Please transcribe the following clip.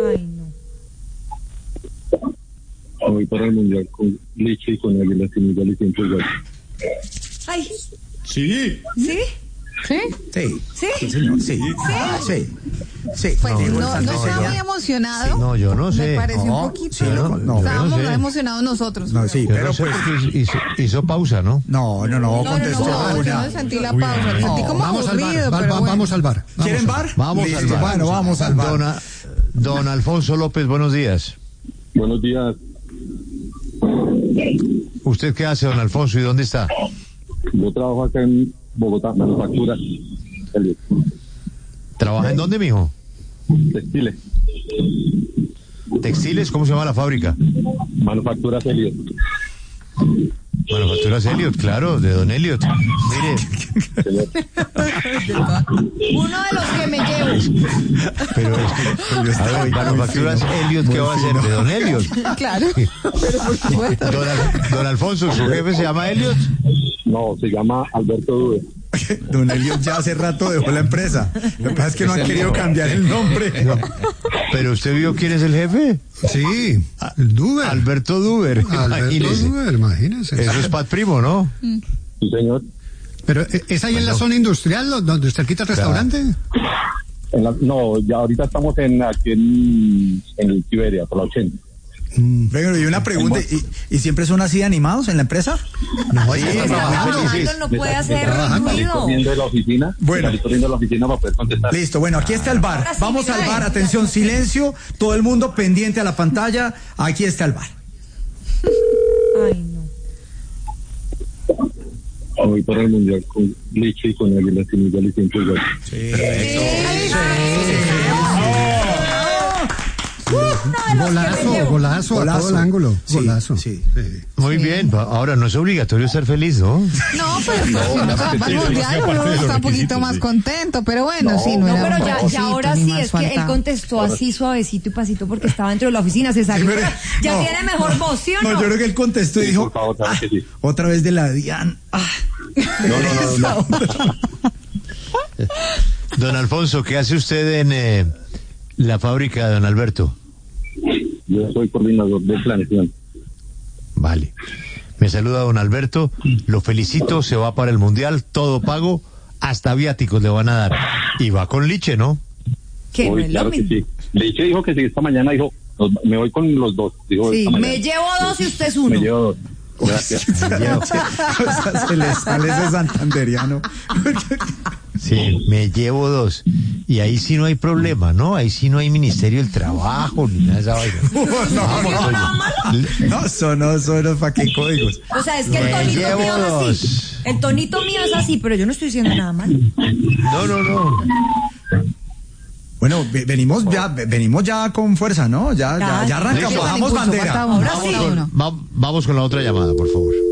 Ay, no. Voy para el mundial con Leche y con Águila sin igual y siempre igual. Ay, Sí. ¿sí? ¿Sí? Sí. ¿Sí? Sí, señor, sí. Sí. Sí. Pues Diego no Santos está sería- muy emocionado. No, yo no sé. Me pareció No, un poquito. sí, no, Estábamos yo no sé. más emocionados nosotros. No, sí, Yo pero no sé, pues... es que hizo pausa, ¿no? No, contestó No, yo una. no sentí la pausa. Sentí como Vamos al aburrido, bar, pero bueno. vamos al bar. ¿Quieren bar? Vamos Listo, al bar. Bueno, vamos al bar. Don Alfonso López, buenos días. Buenos días. ¿Usted qué hace, don Alfonso, y dónde está? Yo trabajo acá en Bogotá, manufactura. ¿Trabaja en dónde, mijo? Textiles. ¿Textiles? ¿Cómo se llama la fábrica? Manufactura Elliot. Manufacturas Elliot, claro, de don Elliot. Mire, Uno de los que me llevo. pero es que, a ver, Manufacturas Elliot, ¿qué va a hacer? De don Elliot. Claro, pero por supuesto. Don Alfonso, ¿su jefe se llama Elliot? No, se llama Alberto Dube. Don Elliot ya hace rato dejó la empresa. Lo que pasa es que no han querido cambiar el nombre. ¿Pero usted vio quién es el jefe? Sí, el Duber. Alberto Duber, Alberto imagínese. Duber, imagínese. Eso es Pat Primo, ¿no? Sí, señor. Pero ¿es ahí en la zona industrial donde usted quita el restaurante? No, ya ahorita estamos aquí en Siberia, por la 80. Venga, y una pregunta, ¿y siempre son así animados en la empresa? No, Sí, está está trabajando. Trabajando, no puede hacer trabajando. Salí ruido. corriendo de la oficina. Bueno. Salí corriendo de la oficina para poder contestar. Listo, bueno, aquí está el bar. Ahora sí, Vamos al mira, bar, atención, silencio, todo el mundo pendiente a la pantalla. Aquí está el bar. Ay, no. Voy para el mundial con Leche y con Águila sin igual y siempre igual. Golazo a todo el ángulo. Sí, Golazo. sí. Muy bien, ahora no es obligatorio ser feliz, ¿no? No, pero si uno se va para el mundial, uno está un poquito más contento. Pero bueno, sí, no No, era pero un ya requisito, ahora ni sí, más es que él faltaba. contestó así suavecito y pasito porque estaba dentro de la oficina, se salió. Sí, pero- Ya no. tiene mejor voz, ¿sí o No, no? yo creo que él contestó y Sí, dijo, por favor, sabe que sí. otra vez de la DIAN. No. Don Alfonso, ¿qué hace usted en la fábrica de don Alberto? Yo soy coordinador de planeación. Vale. Me saluda don Alberto, lo felicito, se va para el mundial, todo pago, hasta viáticos le van a dar. Y va con Liche, ¿no? Que no Hoy, es lo claro que mismo. sí. Leche dijo que sí, esta mañana dijo, me voy con los dos. Dijo, Sí, esta mañana. me llevo dos y usted es uno. Me llevo dos. Gracias. O sea, se le sale ese santanderiano. Sí, me llevo dos. Y ahí sí no hay problema, ¿no? Ahí sí no hay Ministerio del Trabajo ni nada de esa vaina. No, sonó pa' qué códigos. O sea, es que el Me tonito llevo mío es así. dos. El tonito mío es así, pero yo no estoy diciendo nada mal. No. Bueno, venimos ya con fuerza, ¿no? Ya arrancamos, Listo. bajamos Impulso, bandera. falta uno, Ahora falta sí. uno. Vamos con la otra llamada, por favor.